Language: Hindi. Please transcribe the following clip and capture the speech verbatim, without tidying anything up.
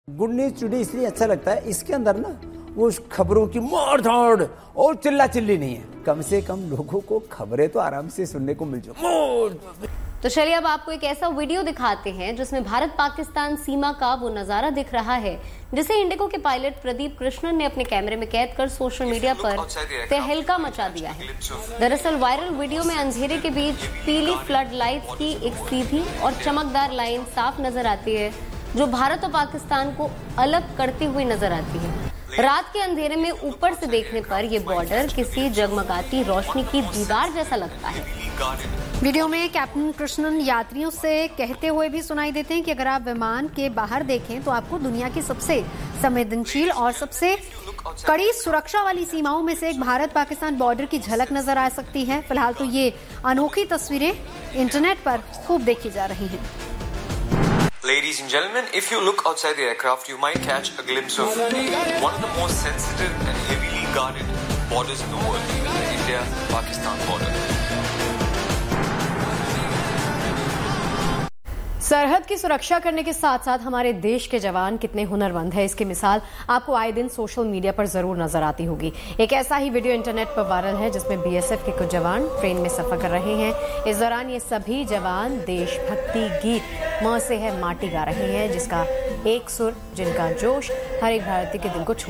गुड न्यूज टुडे इसलिए अच्छा लगता है, इसके अंदर ना वो खबरों की मार धाड़ और चिल्ला चिल्ली नहीं है। कम से कम लोगों को खबरें तो आराम से सुनने को मिल जाए। तो चलिए अब आपको एक ऐसा वीडियो दिखाते हैं जिसमें भारत पाकिस्तान सीमा का वो नजारा दिख रहा है जिसे इंडिगो के पायलट प्रदीप कृष्णन ने अपने कैमरे में कैद कर सोशल मीडिया पर तहलका मचा दिया है। दरअसल वायरल वीडियो में अंधेरे के बीच पीली फ्लड लाइट्स की एक सीधी और चमकदार लाइन साफ नजर आती है जो भारत और पाकिस्तान को अलग करती हुई नजर आती है। रात के अंधेरे में ऊपर से देखने पर यह बॉर्डर किसी जगमगाती रोशनी की दीवार जैसा लगता है। वीडियो में कैप्टन कृष्णन यात्रियों से कहते हुए भी सुनाई देते हैं कि अगर आप विमान के बाहर देखें तो आपको दुनिया की सबसे संवेदनशील और सबसे कड़ी सुरक्षा वाली सीमाओं में से एक भारत पाकिस्तान बॉर्डर की झलक नजर आ सकती है। फिलहाल तो ये अनोखी तस्वीरें इंटरनेट पर खूब देखी जा रही हैं। Ladies and gentlemen, if you look outside the aircraft, you might catch a glimpse of one of the most sensitive and heavily guarded borders in the world, the India-Pakistan border. सरहद की सुरक्षा करने के साथ साथ हमारे देश के जवान कितने हुनरमंद हैं, इसकी मिसाल आपको आए दिन सोशल मीडिया पर जरूर नजर आती होगी। एक ऐसा ही वीडियो इंटरनेट पर वायरल है जिसमें बीएसएफ के कुछ जवान ट्रेन में सफर कर रहे हैं। इस दौरान ये सभी जवान देशभक्ति गीत मां से है माटी गा रहे हैं, जिसका एक सुर, जिनका जोश हर एक भारतीय के दिल को छू